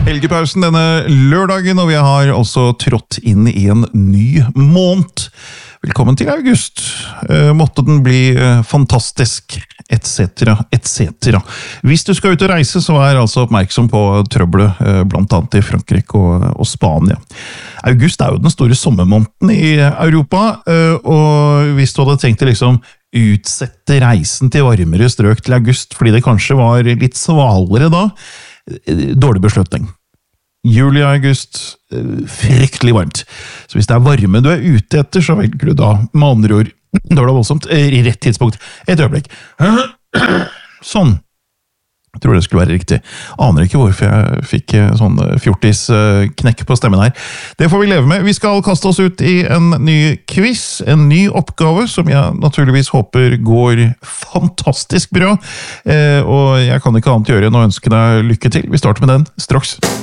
Helgepausen denne lørdagen, og vi har også trådt inn I en ny måned. Velkommen til august. Måtte den bli fantastisk, etc., etc. Hvis du skal ut og reise, så altså oppmerksom på trøbbelet, blant annet I Frankrike og Spania. August jo den store sommermåneden I Europa, og hvis du hadde tenkt å liksom utsette reisen til varmere strøk til august, fordi det kanskje var litt svalere da, dårlig beslutning. Juli og august, fryktelig varmt. Så hvis det varme du ute etter, så velger du da, med andre ord, da det voldsomt, I rett tidspunkt. Et øyeblikk. Sånn. Jeg tror det skulle være riktig. Aner ikke hvorfor jeg fikk sånn fjortis-knekk på stemmen her. Det får vi leve med. Vi skal kaste oss ut I en ny quiz, en ny oppgave, som jeg naturligvis håper går fantastisk bra. Og jeg kan ikke annet gjøre enn å ønske deg lykke til. Vi starter med den straks.